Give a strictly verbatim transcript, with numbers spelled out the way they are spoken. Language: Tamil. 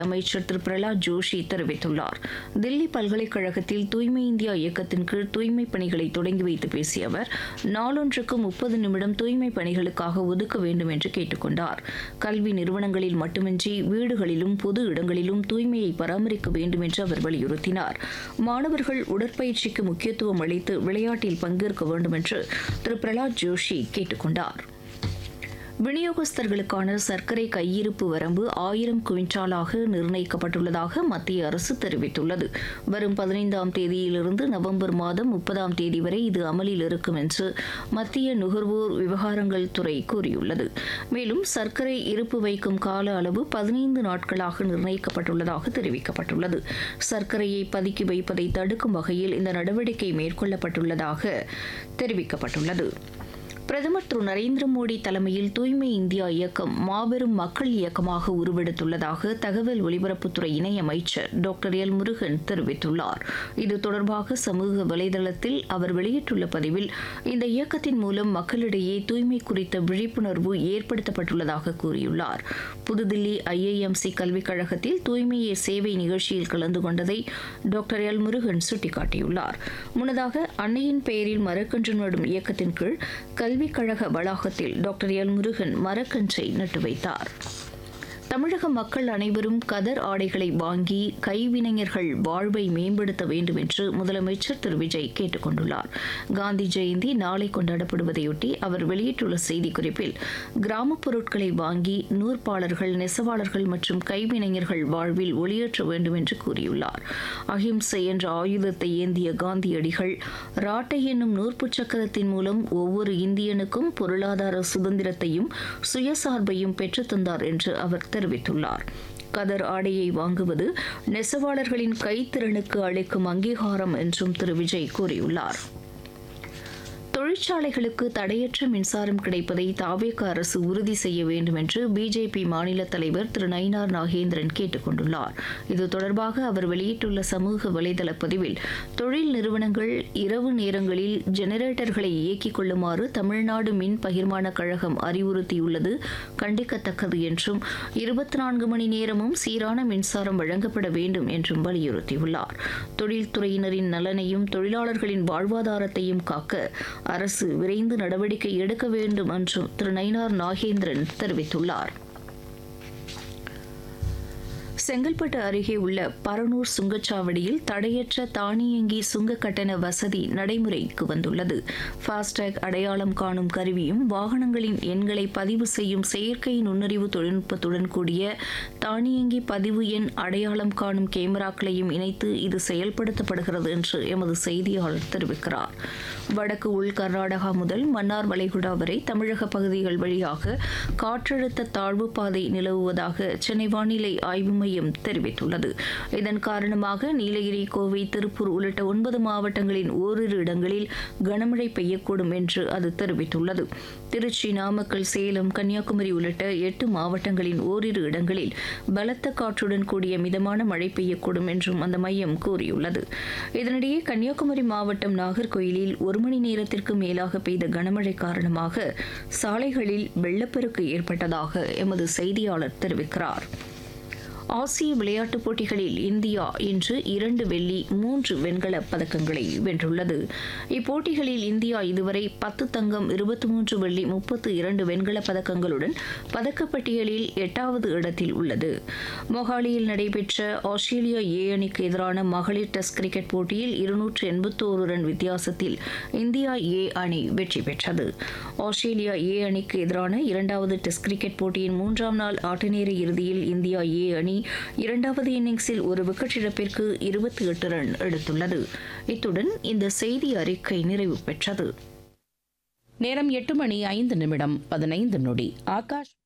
அமைச்சர் திரு பிரகலாத் ஜோஷி தெரிவித்துள்ளார். தில்லி பல்கலைக்கழகத்தில் தூய்மை இந்தியா இயக்கத்தின் கீழ் தூய்மை பணிகளை தொடங்கி வைத்து பேசிய அவர், நாளொன்றுக்கு முப்பது நிமிடம் தூய்மை பணிகளுக்காக ஒதுக்க வேண்டும் என்று கேட்டுக் கொண்டார். கல்வி நிறுவனங்களில் மட்டுமின்றி வீடுகளிலும் பொது இடங்களிலும் தூய்மையை பராமரிக்க வேண்டும் என்று அவர் வலியுறுத்தினார். மாணவர்கள் உடற்பயிற்சிக்கு முக்கியத்துவம் அளித்து விளையாட்டில் பங்கேற்க வேண்டும் என்று திரு பிரகலாத் ஜோஷி கேட்டுக் கொண்டார். விநியோகஸ்தர்களுக்கான சர்க்கரை கையிருப்பு வரம்பு ஆயிரம் குவிண்டாலாக நிர்ணயிக்கப்பட்டுள்ளதாக மத்திய அரசு தெரிவித்துள்ளது. வரும் பதினைந்தாம் தேதியிலிருந்து நவம்பர் மாதம் முப்பதாம் தேதி வரை இது அமலில் இருக்கும் என்று மத்திய நுகர்வோர் விவகாரங்கள் துறை கூறியுள்ளது. மேலும் சர்க்கரை இருப்பு வைக்கும் கால அளவு பதினைந்து நாட்களாக நிர்ணயிக்கப்பட்டுள்ளதாக தெரிவிக்கப்பட்டுள்ளது. சர்க்கரையை பதுக்கி வைப்பதை தடுக்கும் வகையில் இந்த நடவடிக்கை மேற்கொள்ளப்பட்டுள்ளதாக தெரிவிக்கப்பட்டுள்ளது. பிரதமர் திரு நரேந்திர மோடி தலைமையில் தூய்மை இந்தியா இயக்கம் மாபெரும் மக்கள் இயக்கமாக உருவெடுத்துள்ளதாக தகவல் ஒலிபரப்புத்துறை இணையமைச்சர் டாக்டர் எல் முருகன் தெரிவித்துள்ளார். இது தொடர்பாக சமூக வலைதளத்தில் அவர் வெளியிட்டுள்ள பதிவில், இந்த இயக்கத்தின் மூலம் மக்களிடையே தூய்மை குறித்த விழிப்புணர்வு ஏற்படுத்தப்பட்டுள்ளதாக கூறியுள்ளார். புதுதில்லி ஐஐஎம்சி கல்விக் கழகத்தில் தூய்மையே சேவை நிகழ்ச்சியில் கலந்து கொண்டதை டாக்டர் எல் முருகன் சுட்டிக்காட்டியுள்ளார். முன்னதாக அன்னையின் பெயரில் மரக்கன்று நடும் இயக்கத்தின் கீழ் கல்வி கல்விக் கழக வளாகத்தில் டாக்டர் எல் முருகன் மரக்கன்றை நட்டு வைத்தார். தமிழக மக்கள் அனைவரும் கதர் ஆடைகளை வாங்கி கைவினைஞர்கள் வாழ்வை மேம்படுத்த வேண்டும் என்று முதலமைச்சர் திரு விஜய் கேட்டுக் கொண்டுள்ளார். காந்தி ஜெயந்தி நாளை கொண்டாடப்படுவதையொட்டி அவர் வெளியிட்டுள்ள செய்திக்குறிப்பில், கிராமப் பொருட்களை வாங்கி நூற்பாளர்கள், நெசவாளர்கள் மற்றும் கைவினைஞர்கள் வாழ்வில் ஒளியேற்ற வேண்டும் என்று கூறியுள்ளார். அஹிம்சை என்ற ஆயுதத்தை ஏந்திய காந்தியடிகள் ராட்டை என்னும் நூற்புச் சக்கரத்தின் மூலம் ஒவ்வொரு இந்தியனுக்கும் பொருளாதார சுதந்திரத்தையும் சுயசார்பையும் பெற்றுத்தந்தார் என்று அவர் தெரிவித்துள்ளார். கதர் ஆடையை வாங்குவது நெசவாளர்களின் கைத்திறனுக்கு அளிக்கும் அங்கீகாரம் என்றும் திரு விஜய் கூறியுள்ளார். தொழிற்சாலைகளுக்கு தடையற்ற மின்சாரம் கிடைப்பதை தாவேக அரசு உறுதி செய்ய வேண்டும் என்று பிஜேபி மாநில தலைவர் திரு நயினார் நாகேந்திரன் கேட்டுக் கொண்டுள்ளார். இது தொடர்பாக அவர் வெளியிட்டுள்ள சமூக வலைதள பதிவில், தொழில் நிறுவனங்கள் இரவு நேரங்களில் ஜெனரேட்டர்களை இயக்கிக் கொள்ளுமாறு தமிழ்நாடு மின் பகிர்மான கழகம் அறிவுறுத்தியுள்ளது கண்டிக்கத்தக்கது என்றும், இருபத்தி நான்கு மணி நேரமும் சீரான மின்சாரம் வழங்கப்பட வேண்டும் என்றும் வலியுறுத்தியுள்ளார். தொழில்துறையினரின் நலனையும் தொழிலாளர்களின் வாழ்வாதாரத்தையும் காக்க அரசு விரைந்து நடவடிக்கை எடுக்க வேண்டும் என்றும் திரு நயினார் நாகேந்திரன் தெரிவித்துள்ளார். செங்கல்பட்டு அருகே உள்ள பரனூர் சுங்கச்சாவடியில் தடையற்ற தானியங்கி சுங்க கட்டண வசதி நடைமுறைக்கு வந்துள்ளது. ஃபாஸ்டேக் அடையாளம் காணும் கருவியும் வாகனங்களின் எண்களை பதிவு செய்யும் செயற்கை நுண்ணறிவு தொழில்நுட்பத்துடன் கூடிய தானியங்கி பதிவு எண் அடையாளம் காணும் கேமராக்களையும் இணைத்து இது செயல்படுத்தப்படுகிறது என்று எமது செய்தியாளர் தெரிவிக்கிறார். வடக்கு உள் கர்நாடகா முதல் மன்னார் வளைகுடா வரை தமிழக பகுதிகள் வழியாக காற்றழுத்த தாழ்வு பாதை நிலவுவதாக சென்னை வானிலை ஆய்வு மையம் தெரிவித்துள்ளது. இதன் காரணமாக நீலகிரி, கோவை, திருப்பூர் உள்ளிட்ட ஒன்பது மாவட்டங்களின் ஓரிரு இடங்களில் கனமழை பெய்யக்கூடும் என்று அது தெரிவித்துள்ளது. திருச்சி, நாமக்கல், சேலம், கன்னியாகுமரி உள்ளிட்ட எட்டு மாவட்டங்களின் ஓரிரு இடங்களில் பலத்த காற்றுடன் கூடிய மிதமான மழை பெய்யக்கூடும் என்றும் அந்த மையம் கூறியுள்ளது. இதனிடையே கன்னியாகுமரி மாவட்டம் நாகர்கோயிலில் ஒரு மணி நேரத்திற்கு மேலாக பெய்த கனமழை காரணமாக சாலைகளில் வெள்ளப்பெருக்கு ஏற்பட்டதாக எமது செய்தியாளர் தெரிவிக்கிறார். ஆசிய விளையாட்டுப் போட்டிகளில் இந்தியா இன்று இரண்டு வெள்ளி, மூன்று வெண்கலப் பதக்கங்களை வென்றுள்ளது. இப்போட்டிகளில் இந்தியா இதுவரை பத்து தங்கம், இருபத்தி மூன்று வெள்ளி, முப்பத்து இரண்டு வெண்கலப் பதக்கங்களுடன் பதக்கப்பட்டியலில் எட்டாவது இடத்தில் உள்ளது. மொஹாலியில் நடைபெற்ற ஆஸ்திரேலியா ஏ அணிக்கு எதிரான மகளிர் டெஸ்ட் கிரிக்கெட் போட்டியில் இருநூற்று எண்பத்தோரு ரன் வித்தியாசத்தில் இந்தியா ஏ அணி வெற்றி பெற்றது. ஆஸ்திரேலியா ஏ அணிக்கு எதிரான இரண்டாவது டெஸ்ட் கிரிக்கெட் போட்டியின் மூன்றாம் நாள் ஆட்டநேர இறுதியில் இந்தியா ஏ அணி இரண்டாவது இன்னிங்ஸில் ஒரு விக்கெட் இழப்பிற்கு இருபத்தி எட்டு ரன் எடுத்துள்ளது. இத்துடன் இந்த செய்தி அறிக்கை நிறைவு பெற்றது. நேரம் எட்டு மணி ஐந்து நிமிடம் பதினைந்து நொடி. ஆகாஷ்